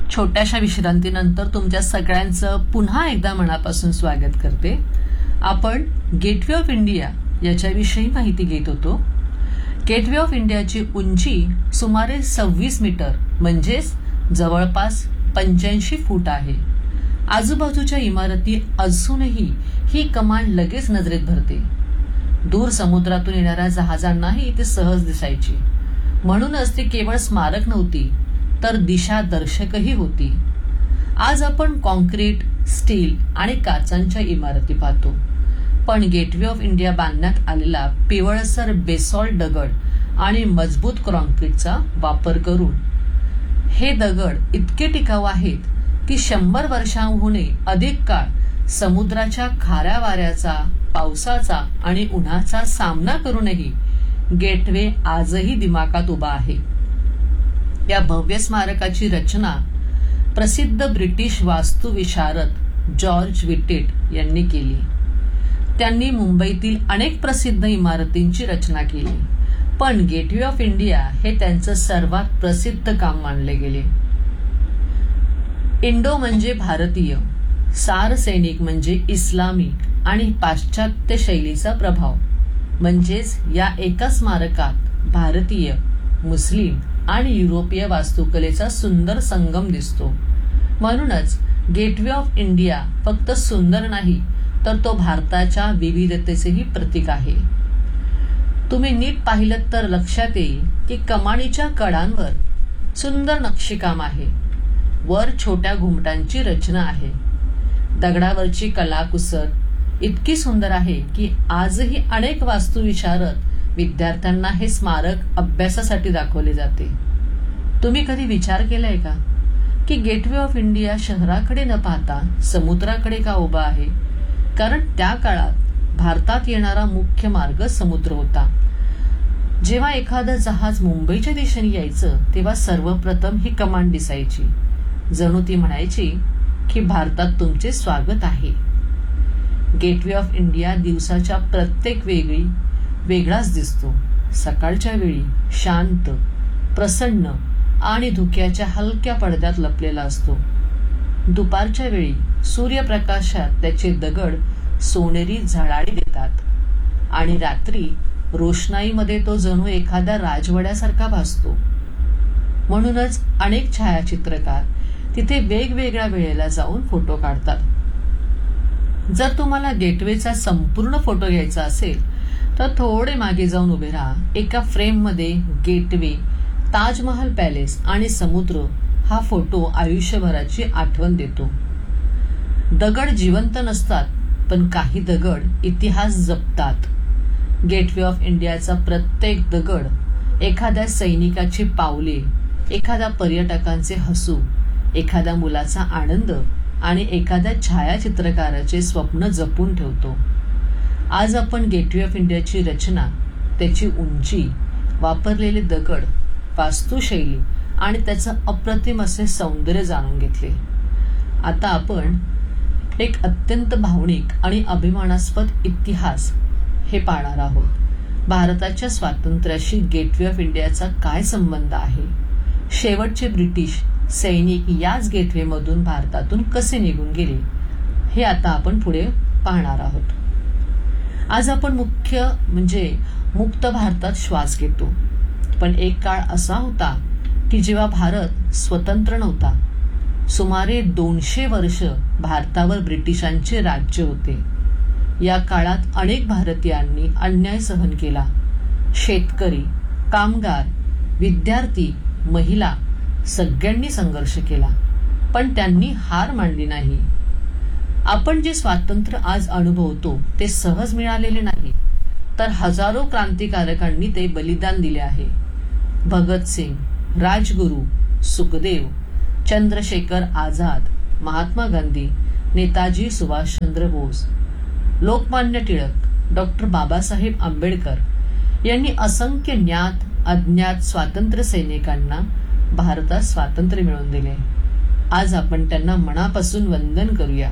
छोट्याशा विश्रांतीनंतर तुमच्या सगळ्यांचं पुन्हा एकदा मनापासून स्वागत करते. आपण गेटवे ऑफ इंडिया याच्याविषयी माहिती घेत होतो. गेटवे ऑफ इंडियाची उंची सुमारे 26 मीटर म्हणजेच जवळपास 85 फूट आहे. आजूबाजूच्या इमारती असूनही ही कमान लगेच नजरेत भरते. दूर समुद्रातून येणाऱ्या जहाजांनाही ती सहज दिसायची. म्हणूनच ती केवळ स्मारक नव्हती तर दिशादर्शकही होती. आज आपण कॉन्क्रीट, स्टील आणि काचांच्या इमारती पाहतो, पण गेटवे ऑफ इंडिया बांधण्यात आलेला पिवळसर बेसॉल्ट दगड आणि मजबूत कॉन्क्रीटचा वापर करून हे दगड इतके टिकाऊ आहेत की 100 वर्षांहूनही अधिक काळ समुद्राच्या खाऱ्या वाऱ्याचा, पावसाचा आणि उन्हाचा सामना करूनही गेटवे आजही दिमागात उभा आहे. या भव्य स्मारकाची रचना प्रसिद्ध ब्रिटिश वास्तुविशारद जॉर्ज विटेट यांनी केली. त्यांनी मुंबईतील अनेक प्रसिद्ध इमारतींची रचना केली, पण गेटवे ऑफ इंडिया हे त्यांचं सर्वात प्रसिद्ध काम मानले गेले. इंडो म्हणजे भारतीय, सार सैनिक म्हणजे इस्लामी आणि पाश्चात्य शैलीचा प्रभाव. म्हणजेच या एका स्मारकात भारतीय, मुस्लिम आणि युरोपीय वास्तुकलेचा सुंदर संगम दिसतो. म्हणूनच गेटवे ऑफ इंडिया फक्त सुंदर नाही तर तो भारताच्या विविधतेचेही प्रतीक आहे. तुम्ही नीट पाहिलं तर लक्षात येईल की कमानीच्या कडांवर सुंदर नक्षीकाम आहे. वर छोट्या घुमटांची रचना आहे. दगडावरची कलाकुसर इतकी सुंदर आहे की आजही अनेक वास्तुविशारद विद्यार्थ्यांना हे स्मारक अभ्यासासाठी दाखवले जाते. तुम्ही कधी विचार केलाय का की गेटवे ऑफ इंडिया शहराकडे न पाहता समुद्राकडे का उभा आहे? कारण त्या काळात भारतात येणारा मुख्य मार्ग समुद्र होता. जेव्हा एखादं जहाज मुंबईच्या दिशेने यायचं तेव्हा सर्वप्रथम ही कमान दिसायची. जणू ती म्हणायची की भारतात तुमचे स्वागत आहे. गेटवे ऑफ इंडिया दिवसाच्या प्रत्येक वेगळाच दिसतो. सकाळच्या वेळी शांत, प्रसन्न आणि धुक्याच्या हलक्या पडद्यात लपलेला असतो. दुपारच्या वेळी सूर्यप्रकाशात त्याचे दगड सोनेरी झळाळी देतात आणि रात्री रोषणाईमध्ये तो जणू एखाद्या राजवाड्यासारखा भासतो. म्हणूनच अनेक छायाचित्रकार तिथे वेगवेगळ्या वेळेला जाऊन फोटो काढतात. जर तुम्हाला गेटवेचा संपूर्ण फोटो घ्यायचा असेल तर थोडे मागे जाऊन उभे राहा. एका फ्रेम मध्ये गेटवे, ताजमहाल पॅलेस आणि समुद्र हा फोटो आयुष्यभराची आठवण देतो. दगड जिवंत नसतात, पण काही दगड इतिहास जपतात. गेटवे ऑफ इंडियाचा प्रत्येक दगड एखाद्या सैनिकाची पावले, एखाद्या पर्यटकांचे हसू, एखाद्या मुलाचा आनंद आणि एखाद्या छायाचित्रकाराचे स्वप्न जपून ठेवतो. आज आपण गेटवे ऑफ इंडियाची रचना, त्याची उंची, वापरलेले दगड, वास्तुशैली आणि त्याचं अप्रतिम असे सौंदर्य जाणून घेतले. आता आपण एक अत्यंत भावनिक आणि अभिमानास्पद इतिहास हे पाहणार आहोत. भारताच्या स्वातंत्र्याशी गेटवे ऑफ इंडियाचा काय संबंध आहे? शेवटचे ब्रिटिश सैनिक याच गेटवेमधून भारतातून कसे निघून गेले हे आता आपण पुढे पाहणार आहोत. आज आपण मुक्त भारतात श्वास घेतो, पण एक काळ असा होता की जेव्हा भारत स्वतंत्र नव्हता. सुमारे 200 वर्ष भारतावर ब्रिटिशांचे राज्य होते. या काळात अनेक भारतीयांनी अन्याय सहन केला. शेतकरी, कामगार, विद्यार्थी, महिला सगळ्यांनी संघर्ष केला, पण त्यांनी हार मानली नाही. आपण जे स्वातंत्र्य आज अनुभवतो ते सहज मिळालेले नाही, तर हजारो क्रांतिकारकांनी ते बलिदान दिले आहे. भगतसिंग, राजगुरू, सुखदेव, चंद्रशेखर आझाद, महात्मा गांधी, नेताजी सुभाषचंद्र बोस, लोकमान्य टिळक, डॉक्टर बाबासाहेब आंबेडकर यांनी असंख्य ज्ञात अज्ञात स्वातंत्र्य सैनिकांना भारतात स्वातंत्र्य मिळवून दिले. आज आपण त्यांना मनापासून वंदन करूया.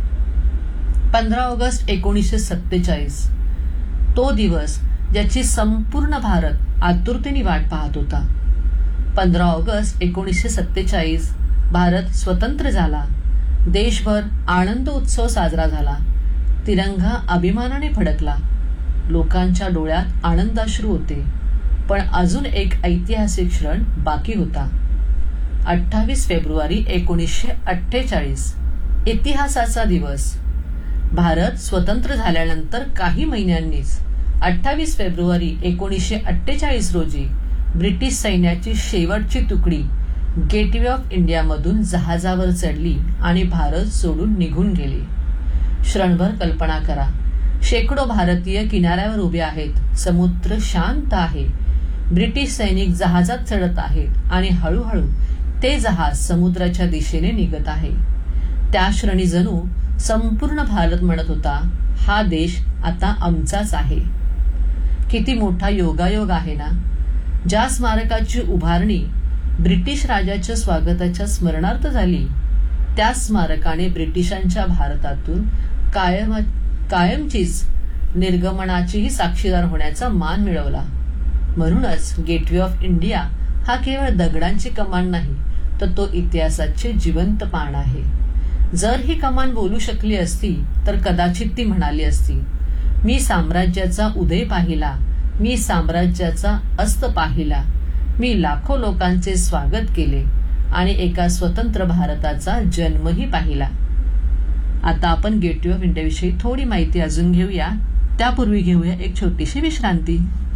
15 ऑगस्ट 1947 तो दिवस ज्याची संपूर्ण भारत आतुरतेने वाट पाहत होता. 15 ऑगस्ट 1947 भारत स्वतंत्र झाला. देशभर आनंद उत्सव साजरा झाला. तिरंगा अभिमानाने फडकला. लोकांच्या डोळ्यात आनंदाश्रू होते. पण अजून एक ऐतिहासिक क्षण बाकी होता. 28 फेब्रुवारी 1948 इतिहासाचा दिवस. भारत स्वतंत्र झाल्यानंतर काही महिन्यांनीच 28 फेब्रुवारी 1948 रोजी ब्रिटिश सैन्याची शेवटची तुकडी गेटवे ऑफ इंडियामधून जहाजावर चढली आणि भारत सोडून निघून गेली. क्षणभर कल्पना करा. शेकडो भारतीय किनाऱ्यावर उभे आहेत. समुद्र शांत आहे. ब्रिटिश सैनिक जहाजात चढत आहेत आणि हळूहळू ते जहाज समुद्राच्या दिशेने निघत आहे. त्या क्षणी जणू संपूर्ण भारत म्हणत होता, हा देश आता आमचाच आहे. किती मोठा योगायोग आहे ना. ज्या स्मारकाची उभारणी ब्रिटिश राजाच्या स्वागताच्या स्मरणार्थ झाली, त्या स्मारकाने ब्रिटिशांच्या भारतातून कायमचीच निर्गमनाचीही साक्षीदार होण्याचा मान मिळवला. म्हणूनच गेटवे ऑफ इंडिया हा केवळ दगडांची कमान नाही, तर तो इतिहासाचे जिवंत पान आहे. जर ही कमान बोलू शकली असती तर कदाचित ती म्हणाली असती, मी साम्राज्याचा उदय पाहिला, मी साम्राज्याचा अस्त पाहिला, मी लाखो लोकांचे स्वागत केले आणि एका स्वतंत्र भारताचा जन्मही पाहिला. आता आपण गेटवे ऑफ इंडिया विषयी थोडी माहिती अजून घेऊया. त्यापूर्वी घेऊया एक छोटीशी विश्रांती.